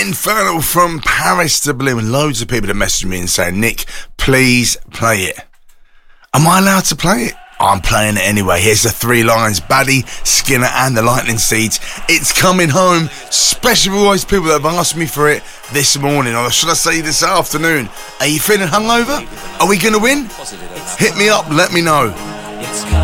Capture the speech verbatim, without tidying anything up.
Infernal from Paris to Blue, and loads of people that messaged me and saying, Nick, please play it. Am I allowed to play it? I'm playing it anyway. Here's the Three Lions, Baddy, Skinner and the Lightning Seeds. It's coming home, special for those people that have asked me for it this morning, or should I say this afternoon. Are you feeling hungover? Are we going to win? Hit me up, let me know.